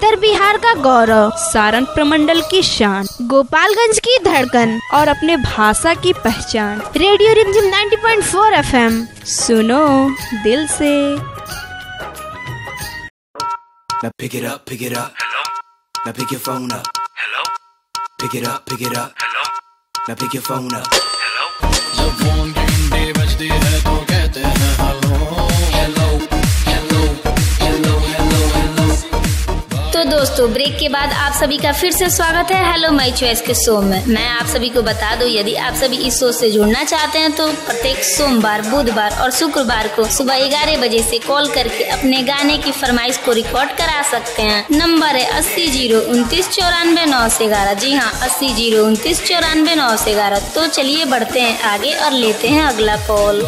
उत्तर बिहार का गौरव, सारण प्रमंडल की शान, गोपालगंज की धड़कन और अपने भाषा की पहचान। रेडियो रिमझिम 90.4 FM, सुनो दिल से। Now pick it up, hello. Now pick your phone up, hello. Pick it up, hello. Now pick your phone up, hello. जब फोन की घंटी बजती है तो कहते हैं hello hello hello hello hello hello. तो दोस्तों, ब्रेक के बाद आप सभी का फिर से स्वागत है हेलो माय चॉइस के शो में। मैं आप सभी को बता दूं, यदि आप सभी इस शो से जुड़ना चाहते हैं तो प्रत्येक सोमवार, बुधवार और शुक्रवार को सुबह 11 बजे से कॉल करके अपने गाने की फरमाइश को रिकॉर्ड करा सकते हैं। नंबर है 80-029-94-911। जी हाँ, 80-029-94-911। तो चलिए बढ़ते हैं आगे और लेते हैं अगला कॉल।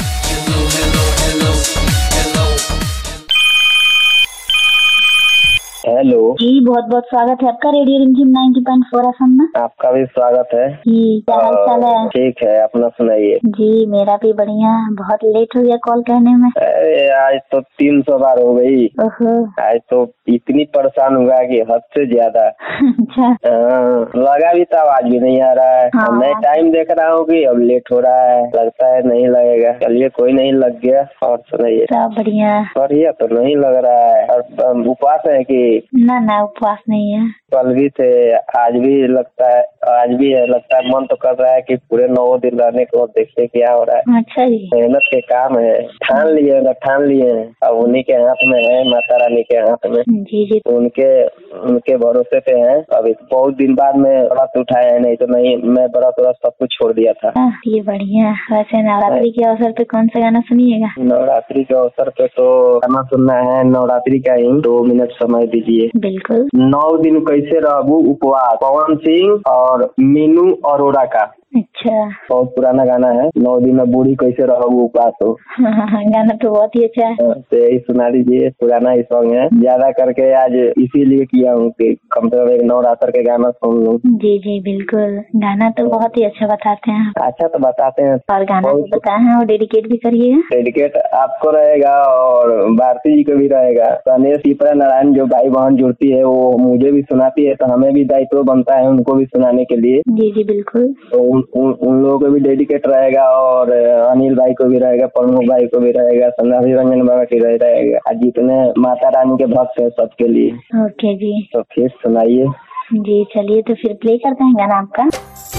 हेलो जी, बहुत बहुत स्वागत है आपका रेडियो रिमझिम 90.4 FM में। आपका भी स्वागत है जी, क्या हाल चाल है? ठीक है, अपना सुनाइए। जी, मेरा भी बढ़िया। बहुत लेट हो गया कॉल करने में। अरे आज तो 300 बार हो गई। ओहो। आज तो इतनी परेशान हुआ कि हद से ज्यादा। अच्छा। लगा भी था, आवाज भी नहीं आ रहा है। हाँ। मैं टाइम देख रहा हूँ कि अब लेट हो रहा है, लगता है नहीं लगेगा। चलिए कोई नहीं, लग गया। और सुनाइए। सब बढ़िया। बढ़िया तो नहीं लग रहा है। और उपवास है कि? ना, उपवास नहीं है। कल भी थे, आज भी लगता है, आज भी है। लगता है मन तो कर रहा है कि पूरे 9 दिन रहने को, देखिए क्या हो रहा है। अच्छा जी। मेहनत के काम है, ठान लिए हैं। अब उन्हीं के हाथ में है, माता रानी के हाथ में। जी। उनके भरोसे पे है। अभी बहुत दिन बाद में व्रत उठाया है, नहीं तो नहीं मैं व्रत सब कुछ छोड़ दिया था। ये बढ़िया। वैसे नवरात्रि के अवसर पे कौन सा गाना सुनिएगा? नवरात्रि के अवसर पे तो गाना सुनना है नवरात्रि का ही। 2 मिनट समय दीजिए। बिल्कुल। 9 दिन कैसे रहूं उपवास, पवन सिंह और मीनू अरोड़ा का। अच्छा। बहुत पुराना गाना है। 9 दिन में बूढ़ी कैसे रहूं उपवास हो। गाना तो बहुत ही अच्छा है। तो यही सुना दीजिए, पुराना ही सॉन्ग है। ज्यादा करके आज इसीलिए किया हूँ कि कम से कम एक नवरात्र के गाना सुन लूं। जी बिल्कुल। गाना तो बहुत ही अच्छा बताते हैं। अच्छा तो बताते हैं। और गाना भी बताए हैं और डेडिकेट भी करिएगा। डेडिकेट आपको रहेगा और भारती जी को भी रहेगा। गणेश शिप्रा नारायण जो भाई बहन जुड़ती है वो मुझे भी सुनाती है, तो हमें भी दायित्व बनता है उनको भी सुनाने के लिए। जी बिल्कुल। तो उन लोगों को भी डेडिकेट रहेगा और अनिल भाई को भी रहेगा, प्रमुख भाई को भी रहेगा, सन्यासी रंजन बाबा की रहेगा। जितने माता रानी के भक्त है सबके लिए। ओके जी। तो फिर सुनाइए। जी चलिए, तो फिर प्ले करते हैं गाना आपका।